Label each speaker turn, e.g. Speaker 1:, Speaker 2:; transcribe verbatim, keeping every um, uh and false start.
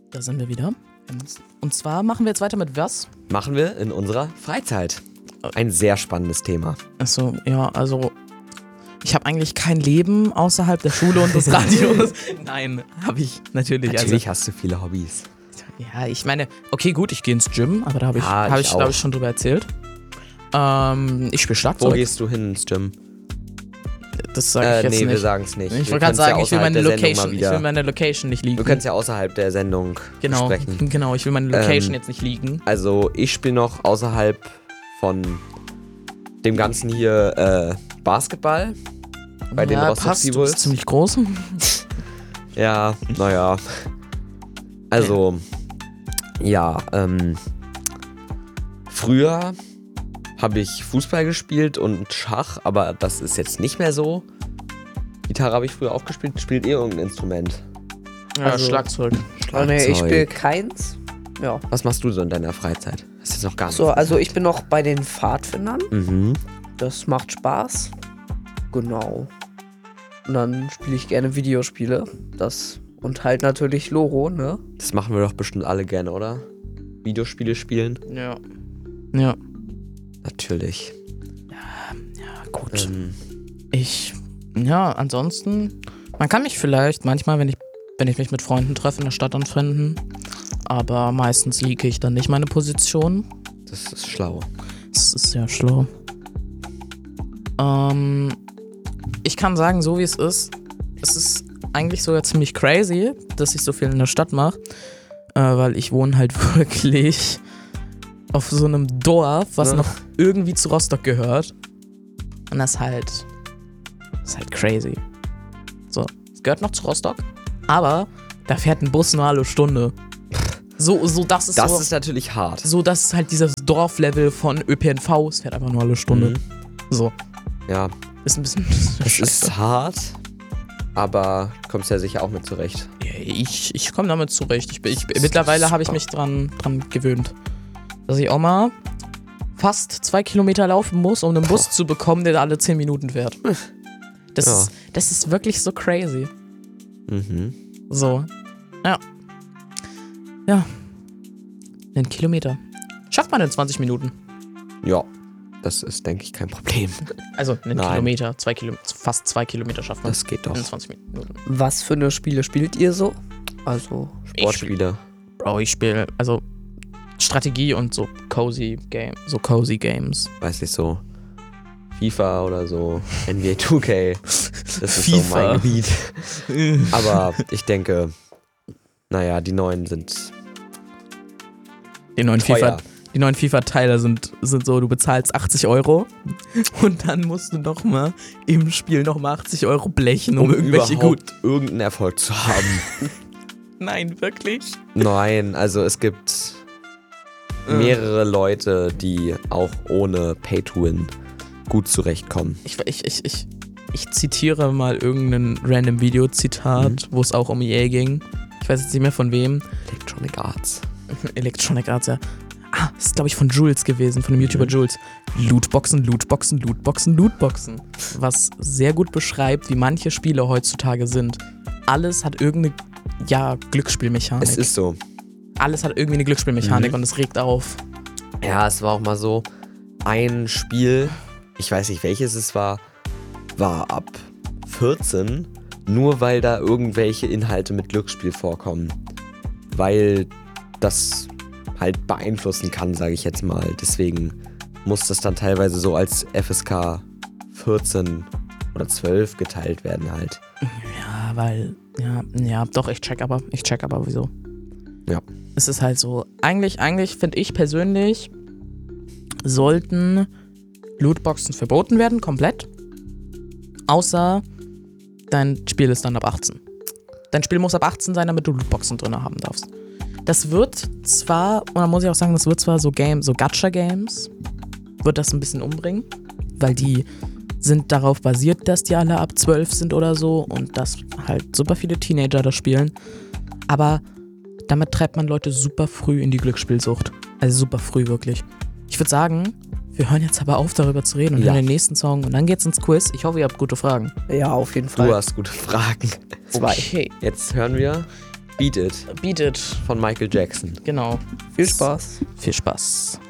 Speaker 1: Da sind wir wieder. Und zwar machen wir jetzt weiter mit was?
Speaker 2: Machen wir in unserer Freizeit. Ein sehr spannendes Thema.
Speaker 1: Achso, ja, also ich habe eigentlich kein Leben außerhalb der Schule und des Radios. Nein, habe ich natürlich.
Speaker 2: Natürlich
Speaker 1: also,
Speaker 2: hast du viele Hobbys.
Speaker 1: Ja, ich meine, okay, gut, ich gehe ins Gym, aber da habe ich,
Speaker 2: Ja,
Speaker 1: hab
Speaker 2: ich
Speaker 1: ich, glaube ich, schon drüber erzählt. Ähm, ich spiele Schlagzeug.
Speaker 2: Wo gehst du hin ins Gym?
Speaker 1: Das sage ich
Speaker 2: Äh,
Speaker 1: jetzt
Speaker 2: nee,
Speaker 1: nicht.
Speaker 2: wir sagen es nicht.
Speaker 1: Ich
Speaker 2: Wir
Speaker 1: wollte gerade
Speaker 2: können's ja
Speaker 1: sagen, ich will
Speaker 2: außerhalb
Speaker 1: meine
Speaker 2: der Sendung
Speaker 1: Location,
Speaker 2: mal
Speaker 1: ich
Speaker 2: wieder-
Speaker 1: will meine Location nicht liegen.
Speaker 2: Du kannst ja außerhalb der Sendung
Speaker 1: genau,
Speaker 2: sprechen.
Speaker 1: genau, ich will meine Location
Speaker 2: Ähm,
Speaker 1: jetzt nicht liegen.
Speaker 2: Also ich spiele noch außerhalb von dem Ganzen hier äh, Basketball bei den
Speaker 1: ja,
Speaker 2: Rostock
Speaker 1: passt, du bist
Speaker 2: Seawolves.
Speaker 1: ziemlich groß.
Speaker 2: Ja, naja. Also, ja, ähm, früher habe ich Fußball gespielt und Schach, aber das ist jetzt nicht mehr so. Gitarre habe ich früher auch gespielt. Spielt ihr irgendein Instrument?
Speaker 1: Ja,
Speaker 3: Also-
Speaker 1: Schlagzeug.
Speaker 3: Oh, nee, ich spiele
Speaker 2: Schlagzeug.
Speaker 3: keins. Ja.
Speaker 2: Was machst du so in deiner Freizeit? Das ist jetzt noch gar nicht.
Speaker 3: So, also ich bin noch bei den Pfadfindern.
Speaker 2: Mhm.
Speaker 3: Das macht Spaß. Genau. Und dann spiele ich gerne Videospiele. Das und halt natürlich Loro, ne?
Speaker 2: Das machen wir doch bestimmt alle gerne, oder? Videospiele spielen?
Speaker 1: Ja. Ja.
Speaker 2: Natürlich.
Speaker 1: Ja, gut.
Speaker 2: Ähm,
Speaker 1: Ich, ja, ansonsten, man kann mich vielleicht manchmal, wenn ich, wenn ich mich mit Freunden treffe, in der Stadt anfinden, aber meistens liege ich dann nicht meine Position.
Speaker 2: das ist schlau.
Speaker 1: Das ist sehr schlau. Ähm, ich kann sagen, so wie es ist, es ist eigentlich sogar ziemlich crazy, dass ich so viel in der Stadt mache, äh, weil ich wohne halt wirklich auf so einem Dorf, was
Speaker 2: Ja.
Speaker 1: noch irgendwie zu Rostock gehört. Und das ist halt, das ist halt crazy. So, es gehört noch zu Rostock, aber da fährt ein Bus nur alle Stunde. So, so das ist
Speaker 2: Das
Speaker 1: so,
Speaker 2: ist natürlich hart.
Speaker 1: so, das ist halt dieses Dorflevel von Ö P N V, es fährt einfach nur alle Stunde.
Speaker 2: Mhm.
Speaker 1: So,
Speaker 2: Ja,
Speaker 1: ist ein bisschen
Speaker 2: es
Speaker 1: scheiße.
Speaker 2: ist hart, aber kommst ja sicher auch mit zurecht.
Speaker 1: Ich, ich komme damit zurecht. Ich, bin- ich, mittlerweile habe ich mich dran, dran gewöhnt, dass ich auch mal fast zwei Kilometer laufen muss, um einen Bus zu bekommen, der alle zehn Minuten fährt. Das,
Speaker 2: Ja.
Speaker 1: ist, das ist wirklich so crazy.
Speaker 2: Mhm.
Speaker 1: So, ja. Ja. Einen Kilometer. Schafft man in zwanzig Minuten.
Speaker 2: Ja, das ist, denke ich, kein Problem.
Speaker 1: Also einen
Speaker 2: Nein.
Speaker 1: Kilometer, zwei Kilo, fast zwei Kilometer schafft man
Speaker 2: Das geht doch.
Speaker 1: in zwanzig Minuten.
Speaker 3: Was für eine Spiele spielt ihr so? Also,
Speaker 2: Sportspiele.
Speaker 1: Bro, ich spiele, also Strategie und so cozy Game, so cozy Games.
Speaker 2: Weiß ich so. FIFA oder so. N B A zwei K. Das ist so
Speaker 1: FIFA.
Speaker 2: mein Gebiet. Aber ich denke, naja, die neuen sind
Speaker 1: Die neuen
Speaker 2: teuer.
Speaker 1: FIFA, die neuen FIFA-Teile sind, sind so, du bezahlst achtzig Euro und dann musst du noch mal im Spiel noch mal achtzig Euro blechen, um,
Speaker 2: um
Speaker 1: irgendwelche gut.
Speaker 2: überhaupt irgendeinen Erfolg zu haben.
Speaker 1: Nein, wirklich?
Speaker 2: Nein, also es gibt mehrere Leute, die auch ohne Pay-to-Win gut zurechtkommen.
Speaker 1: Ich, ich, ich, ich, ich zitiere mal irgendein random Video-Zitat,
Speaker 2: Mhm.
Speaker 1: wo es auch um E A ging. Ich weiß jetzt nicht mehr von wem.
Speaker 2: Electronic Arts.
Speaker 1: Electronic Arts, ja. Ah, das ist, glaube ich, von Jules gewesen, von dem YouTuber
Speaker 2: Mhm.
Speaker 1: Jules. Lootboxen, Lootboxen, Lootboxen, Lootboxen. Was sehr gut beschreibt, wie manche Spiele heutzutage sind. Alles hat irgendeine, ja, Glücksspielmechanik.
Speaker 2: Es ist so.
Speaker 1: Alles hat irgendwie eine Glücksspielmechanik
Speaker 2: Mhm.
Speaker 1: und es regt auf.
Speaker 2: Ja, es war auch mal so, ein Spiel, ich weiß nicht welches es war, war ab vierzehn, nur weil da irgendwelche Inhalte mit Glücksspiel vorkommen. Weil das halt beeinflussen kann, sage ich jetzt mal. Deswegen muss das dann teilweise so als F S K vierzehn oder zwölf geteilt werden halt.
Speaker 1: Ja, weil, ja, ja, doch, ich check aber, ich check aber, wieso.
Speaker 2: Ja.
Speaker 1: Es ist halt so, eigentlich, eigentlich finde ich persönlich, sollten Lootboxen verboten werden, komplett. Außer dein Spiel ist dann ab achtzehn. Dein Spiel muss ab achtzehn sein, damit du Lootboxen drin haben darfst. Das wird zwar, und da muss ich auch sagen, das wird zwar so Games, so Gacha-Games, wird das ein bisschen umbringen, weil die sind darauf basiert, dass die alle ab zwölf sind oder so und dass halt super viele Teenager das spielen. Aber damit treibt man Leute super früh in die Glücksspielsucht. Also super früh, wirklich. Ich würde sagen, wir hören jetzt aber auf, darüber zu reden und
Speaker 2: Ja.
Speaker 1: hören den nächsten Song und dann geht's ins Quiz. Ich hoffe, ihr habt gute Fragen.
Speaker 3: ja, auf jeden
Speaker 2: Du
Speaker 3: Fall.
Speaker 2: hast gute Fragen.
Speaker 3: Zwei.
Speaker 1: Okay.
Speaker 2: Jetzt hören wir Beat It
Speaker 1: Beat It.
Speaker 2: von Michael Jackson.
Speaker 1: Genau.
Speaker 3: Viel Spaß.
Speaker 1: Viel Spaß.